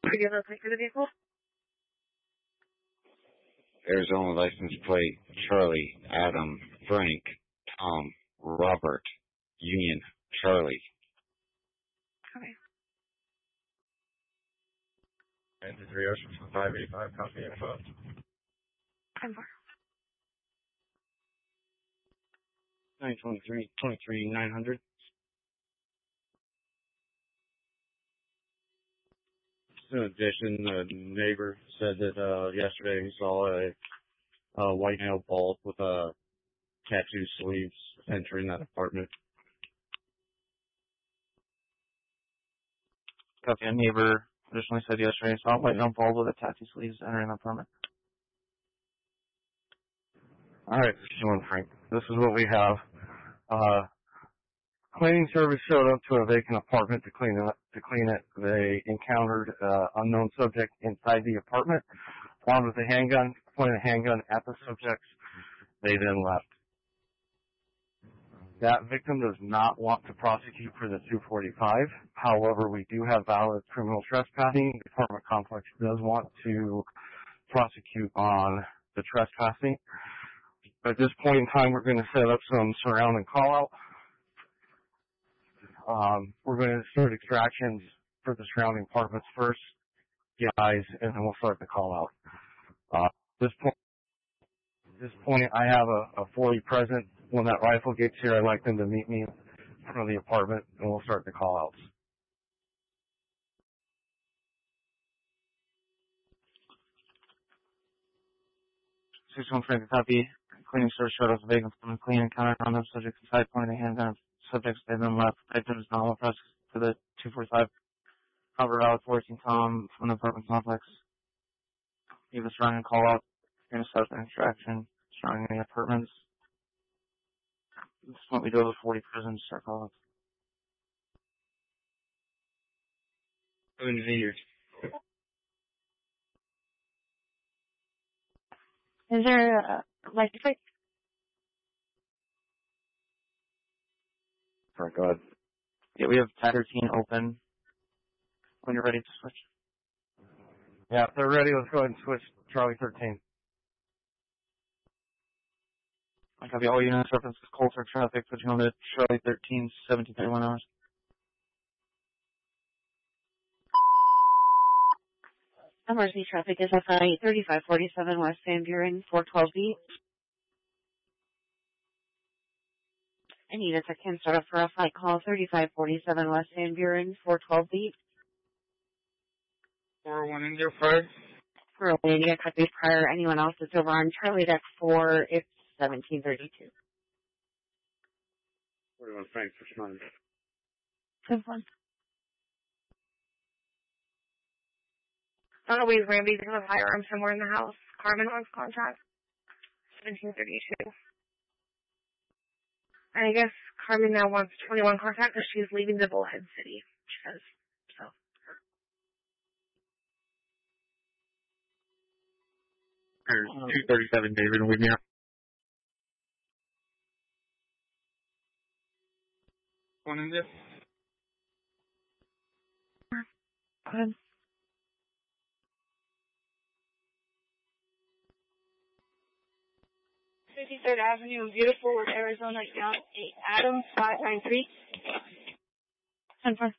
Could you have a plate for the vehicle? Arizona license plate, Charlie, Adam, Frank, Tom, Robert, Union, Charlie. Okay. And the 3 Oceans 585, copy info. 10-4. 923, In addition, the neighbor said that yesterday he saw a white male bald with tattoo sleeves entering that apartment. Copy. A neighbor additionally said yesterday he saw a white male bald with a tattoo sleeves entering the apartment. Alright, Frank. This is what we have. Cleaning service showed up to a vacant apartment to clean it. They encountered unknown subject inside the apartment, armed with a handgun, pointed a handgun at the subjects. They then left. That victim does not want to prosecute for the 245. However, we do have valid criminal trespassing. The apartment complex does want to prosecute on the trespassing. At this point in time, we're going to set up some surrounding call-out. We're going to start extractions for the surrounding apartments first, guys, and then we'll start the call-out. At this point, I have a 40 present. When that rifle gets here, I'd like them to meet me in front of the apartment, and we'll start the call-outs. 61 Frank, copy. Cleaning service showed up vacant from the clean encountered on those subjects inside, pointing a handgun at subjects. They then left. Victim is not press for the 245. Cover valid 14 Tom from the apartment complex. Give a surrounding call out. Going to start the extraction surrounding the apartments. This is what we do with 40 prisons. Start call outs. Is there a license plate? Alright, go ahead. Yeah, we have tab 13 open. When you're ready to switch. Yeah, if they're ready, let's go ahead and switch Charlie 13. I copy all units. Reference to Coulter traffic. Switching on to Charlie 13, 1731 hours. Emergency traffic is FI 3547 West Van Buren, 412B. And units are can start up for a flight call 3547 West Van Buren, 412B. 4105. For a landing, a copy prior. Anyone else that's over on Charlie Deck 4, it's 1732. 41 Frank, switch on. 10-1. Always Ramsey, there's a firearm somewhere in the house. Carmen wants contact. 1732. And I guess Carmen now wants 21 contact because she's leaving the Bullhead City. She says so. There's 237 David with me. One in this. Go ahead. 53rd Avenue, Beautiful, Arizona, Adam, 593. 10-4.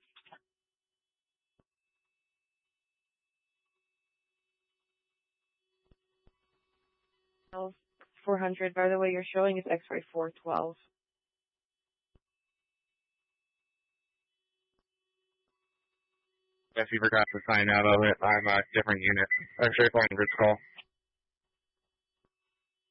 Oh, 400. By the way, you're showing is X-ray 412. If you forgot to sign out of it, I'm a different unit. X-ray 400's call.